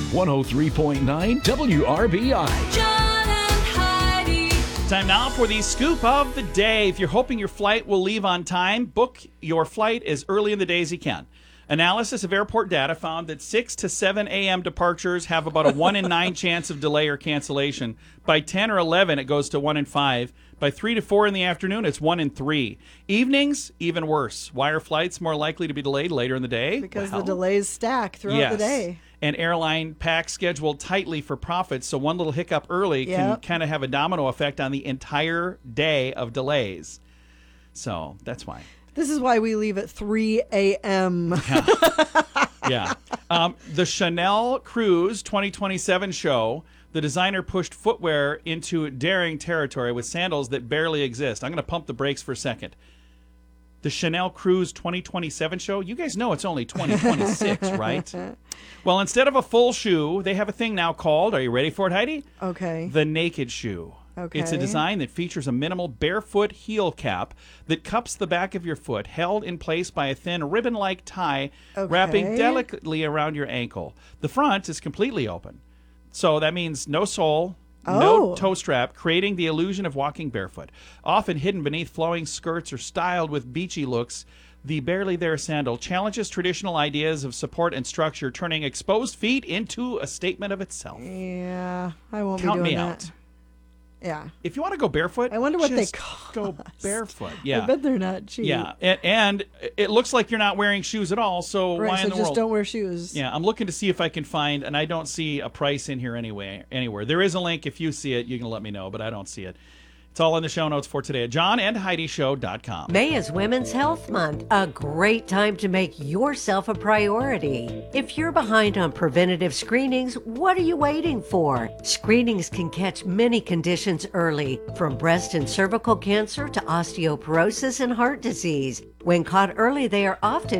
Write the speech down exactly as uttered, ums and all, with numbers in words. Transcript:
one oh three point nine W R B I. John and Heidi. Time now for the scoop of the day. If you're hoping your flight will leave on time, book your flight as early in the day as you can. Analysis of airport data found that six to seven a.m. departures have about a one in nine chance of delay or cancellation. By ten or eleven, it goes to one in five. By three to four in the afternoon, it's one in three. Evenings, even worse. Why are flights more likely to be delayed later in the day? Because Well, the delays stack throughout yes. the day. An airline packs scheduled tightly for profits, so one little hiccup early can Yep. kind of have a domino effect on the entire day of delays. So that's why. This is why we leave at three a.m. Yeah. Um, the Chanel Cruise twenty twenty-seven show, the designer pushed footwear into daring territory with sandals that barely exist. I'm going to pump the brakes for a second. The Chanel Cruise twenty twenty-seven show, you guys know it's only twenty twenty-six, right? Well, instead of a full shoe, they have a thing now called, are you ready for it, Heidi? Okay. The Naked Shoe. Okay. It's a design that features a minimal barefoot heel cap that cups the back of your foot, held in place by a thin ribbon-like tie wrapping Okay. delicately around your ankle. The front is completely open. So that means no sole, no Oh. toe strap, creating the illusion of walking barefoot. Often hidden beneath flowing skirts or styled with beachy looks, the Barely There sandal challenges traditional ideas of support and structure, turning exposed feet into a statement of itself. Yeah, I won't Count be doing me that. out. Yeah. If you want to go barefoot, I wonder what they just cost. go barefoot. I Yeah. bet they're not cheap. Yeah, and, and it looks like you're not wearing shoes at all, so Right, why so in the just world? don't wear shoes. Yeah, I'm looking to see if I can find, and I don't see a price in here anyway, anywhere. There is a link. If you see it, you can let me know, but I don't see it. It's all in the show notes for today at john and heidi show dot com. May is Women's Health Month, a great time to make yourself a priority. If you're behind on preventative screenings, what are you waiting for? Screenings can catch many conditions early, from breast and cervical cancer to osteoporosis and heart disease. When caught early, they are often